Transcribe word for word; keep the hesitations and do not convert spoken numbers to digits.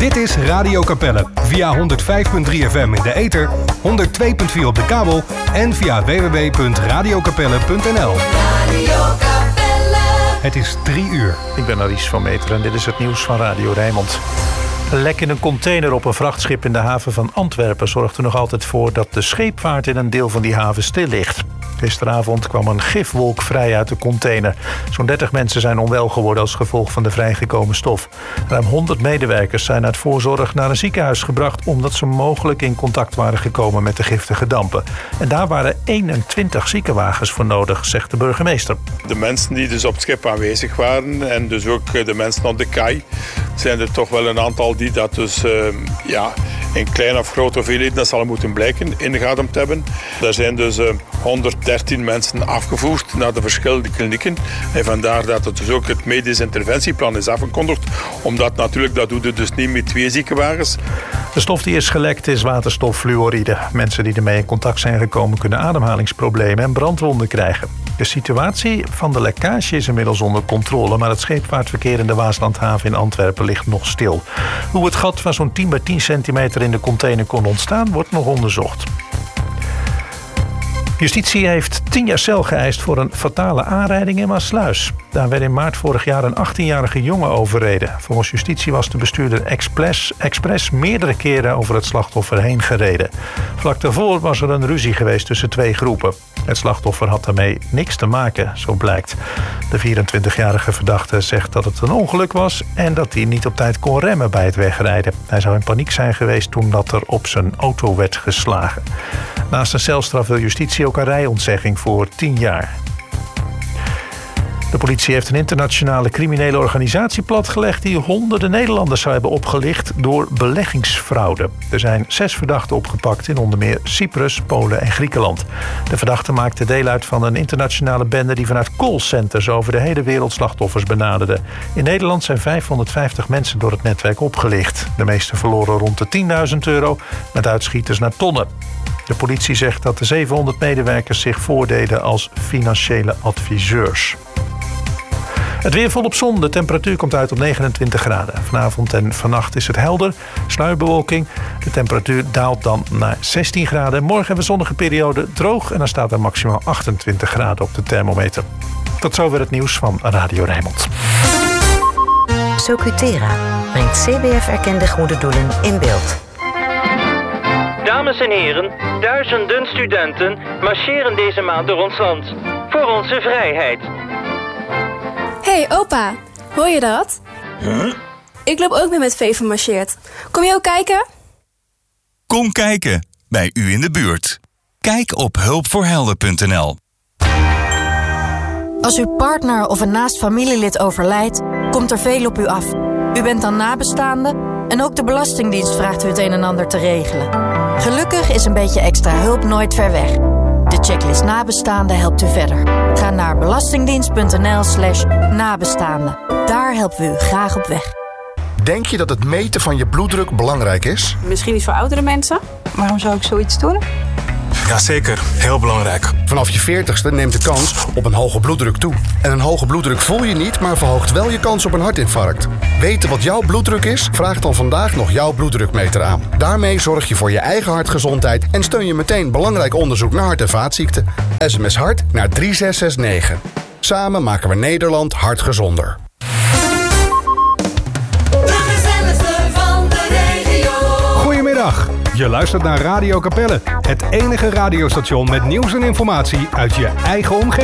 Dit is Radio Capelle via honderd vijf komma drie F M in de ether, honderd twee komma vier op de kabel en via w w w punt radio capelle punt n l. Radio Capelle. Het is drie uur. Ik ben Aries van Meteren en dit is het nieuws van Radio Rijnmond. Een lek in een container op een vrachtschip in de haven van Antwerpen zorgt er nog altijd voor dat de scheepvaart in een deel van die haven stil ligt. Gisteravond kwam een gifwolk vrij uit de container. Zo'n dertig mensen zijn onwel geworden als gevolg van de vrijgekomen stof. Ruim honderd medewerkers zijn uit voorzorg naar een ziekenhuis gebracht omdat ze mogelijk in contact waren gekomen met de giftige dampen. En daar waren eenentwintig ziekenwagens voor nodig, zegt de burgemeester. De mensen die dus op het schip aanwezig waren en dus ook de mensen op de kaai, zijn er toch wel een aantal die dat dus uh, ja, in kleine of grote hoeveelheden, dat zal moeten blijken, ingeademd hebben. Er zijn dus uh, honderddertien mensen afgevoerd naar de verschillende klinieken. En vandaar dat het dus ook het medisch interventieplan is afgekondigd. Omdat natuurlijk, dat doet het dus niet met twee ziekenwagens. De stof die is gelekt is waterstoffluoride. Mensen die ermee in contact zijn gekomen kunnen ademhalingsproblemen en brandwonden krijgen. De situatie van de lekkage is inmiddels onder controle, maar het scheepvaartverkeer in de Waaslandhaven in Antwerpen ligt nog stil. Hoe het gat van zo'n tien bij tien centimeter in de container kon ontstaan, wordt nog onderzocht. Justitie heeft tien jaar cel geëist voor een fatale aanrijding in Maassluis. Daar werd in maart vorig jaar een achttienjarige jongen overreden. Volgens justitie was de bestuurder expres, expres meerdere keren over het slachtoffer heen gereden. Vlak daarvoor was er een ruzie geweest tussen twee groepen. Het slachtoffer had daarmee niks te maken, zo blijkt. De vierentwintigjarige verdachte zegt dat het een ongeluk was en dat hij niet op tijd kon remmen bij het wegrijden. Hij zou in paniek zijn geweest toen dat er op zijn auto werd geslagen. Naast een celstraf wil justitie ook een rijontzegging voor tien jaar. De politie heeft een internationale criminele organisatie platgelegd die honderden Nederlanders zou hebben opgelicht door beleggingsfraude. Er zijn zes verdachten opgepakt in onder meer Cyprus, Polen en Griekenland. De verdachten maakten deel uit van een internationale bende die vanuit callcenters over de hele wereld slachtoffers benaderde. In Nederland zijn vijfhonderdvijftig mensen door het netwerk opgelicht. De meeste verloren rond de tienduizend euro, met uitschieters naar tonnen. De politie zegt dat de zevenhonderd medewerkers zich voordeden als financiële adviseurs. Het weer volop zon. De temperatuur komt uit op negenentwintig graden. Vanavond en vannacht is het helder. Sluierbewolking. De temperatuur daalt dan naar zestien graden. Morgen hebben we zonnige periode droog. En dan staat er maximaal achtentwintig graden op de thermometer. Tot zover het nieuws van Radio Rijnmond. Socutera brengt C B F-erkende goede doelen in beeld. Dames en heren, duizenden studenten marcheren deze maand door ons land. Voor onze vrijheid. Hé, hey, opa. Hoor je dat? Huh? Ik loop ook mee met Vee van Marcheert. Kom je ook kijken? Kom kijken, bij u in de buurt. Kijk op hulp voor helden punt n l. Als uw partner of een naast familielid overlijdt, komt er veel op u af. U bent dan nabestaande en ook de Belastingdienst vraagt u het een en ander te regelen. Gelukkig is een beetje extra hulp nooit ver weg. De checklist nabestaanden helpt u verder. Ga naar belastingdienst punt n l slash nabestaanden. Daar helpen we u graag op weg. Denk je dat het meten van je bloeddruk belangrijk is? Misschien niet voor oudere mensen. Waarom zou ik zoiets doen? Jazeker, heel belangrijk. Vanaf je veertigste neemt de kans op een hoge bloeddruk toe. En een hoge bloeddruk voel je niet, maar verhoogt wel je kans op een hartinfarct. Weten wat jouw bloeddruk is? Vraag dan vandaag nog jouw bloeddrukmeter aan. Daarmee zorg je voor je eigen hartgezondheid en steun je meteen belangrijk onderzoek naar hart- en vaatziekten. S M S hart naar drie zes zes negen. Samen maken we Nederland hartgezonder. Goedemiddag. Je luistert naar Radio Capelle, het enige radiostation met nieuws en informatie uit je eigen omgeving.